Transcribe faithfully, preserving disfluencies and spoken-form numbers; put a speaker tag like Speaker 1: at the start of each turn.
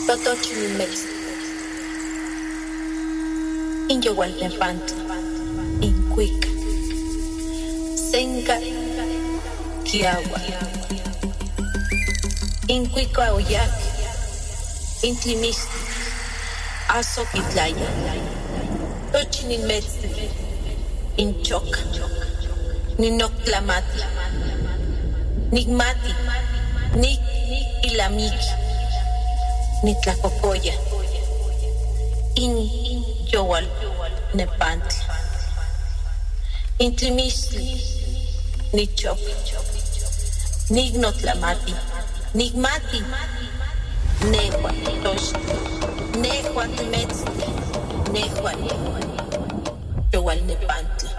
Speaker 1: Totochimilmex, Inyowalnepantla, Incuica, Senca, Kiagua, Incuica Oyac, Intlimistli, Azoquitlaya, Tochimilmex, Inchoca, Ninoctlamati, Nigmati, Nik Ilamiki, Nitlacocoya, In Yowal Nepantla, Intlimistli, Nichop, Nignotlamati, Nigmati, Nehua Tosh, Nehua Timetzli, Nehua Yowal Nepantla.